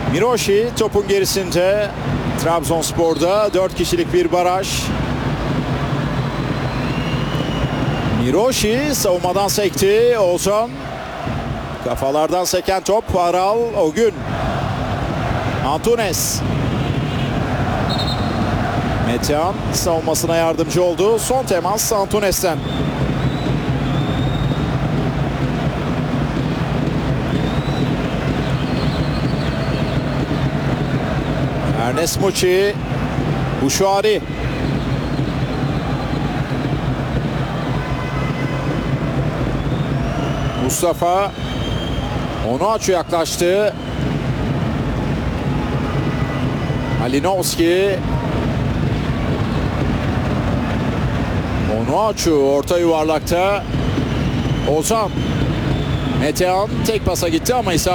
Miroshi topun gerisinde. Trabzonspor'da 4 kişilik bir baraj. Miroshi savunmadan sekti. Ozan. Kafalardan seken top. Aral o gün. Antunes. Metehan savunmasına yardımcı oldu. Son temas Antunes'ten. Ernest Muçi. Buşuari. Mustafa. Onuachu yaklaştı. Malinovski. Onuachu orta yuvarlakta. Ozan. Metehan tek pasa gitti ama